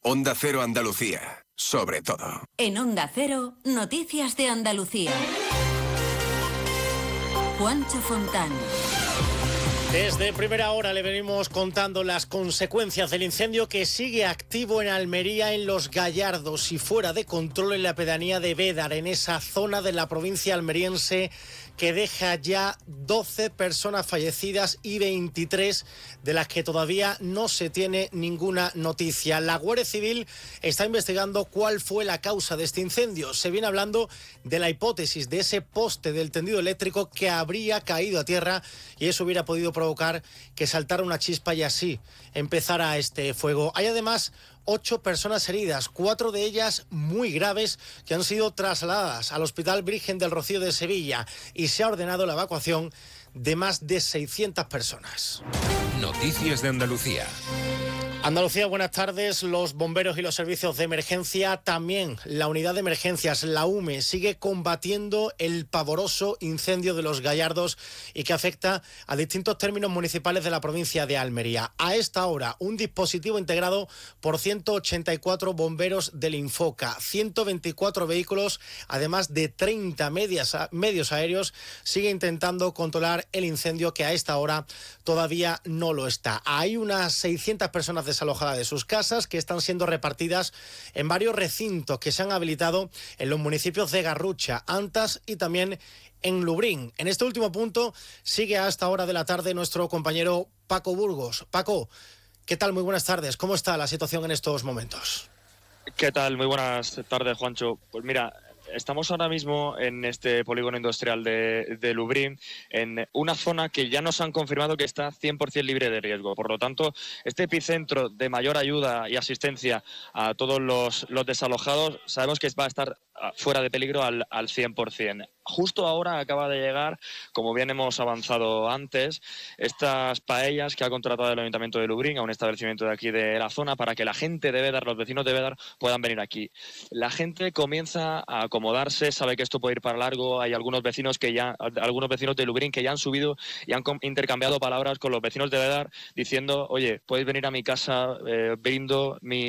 Onda Cero Andalucía, sobre todo. En Onda Cero, noticias de Andalucía. Juancho Fontán. Desde primera hora le venimos contando las consecuencias del incendio que sigue activo en Almería, en Los Gallardos, y fuera de control en la pedanía de Bédar, en esa zona de la provincia almeriense que deja ya 12 personas fallecidas y 23 de las que todavía no se tiene ninguna noticia. La Guardia Civil está investigando cuál fue la causa de este incendio. Se viene hablando de la hipótesis de ese poste del tendido eléctrico que habría caído a tierra y eso hubiera podido provocar que saltara una chispa y así empezara este fuego. Hay además 8 personas heridas, 4 de ellas muy graves, que han sido trasladadas al Hospital Virgen del Rocío de Sevilla, y se ha ordenado la evacuación de más de 600 personas. Noticias de Andalucía. Andalucía, buenas tardes. Los bomberos y los servicios de emergencia, también la unidad de emergencias, la UME, sigue combatiendo el pavoroso incendio de Los Gallardos y que afecta a distintos términos municipales de la provincia de Almería. A esta hora, un dispositivo integrado por 184 bomberos del Infoca, 124 vehículos, además de 30 medios aéreos, sigue intentando controlar el incendio que a esta hora todavía no lo está. Hay unas 600 personas desalojadas de sus casas que están siendo repartidas en varios recintos que se han habilitado en los municipios de Garrucha, Antas y también en Lubrín. En este último punto sigue a esta hora de la tarde nuestro compañero Paco Burgos. Paco, ¿qué tal? Muy buenas tardes. ¿Cómo está la situación en estos momentos? ¿Qué tal? Muy buenas tardes, Juancho. Pues mira, estamos ahora mismo en este polígono industrial de Lubrín, en una zona que ya nos han confirmado que está 100% libre de riesgo. Por lo tanto, este epicentro de mayor ayuda y asistencia a todos los desalojados, sabemos que va a estar fuera de peligro al 100%. Justo ahora acaba de llegar, como bien hemos avanzado antes, estas paellas que ha contratado el Ayuntamiento de Lubrín a un establecimiento de aquí de la zona para que la gente de Bédar, los vecinos de Bédar, puedan venir aquí. La gente comienza a acomodarse, sabe que esto puede ir para largo. Hay algunos vecinos de Lubrín que ya han subido y han intercambiado palabras con los vecinos de Bédar diciendo: oye, podéis venir a mi casa, brindo mi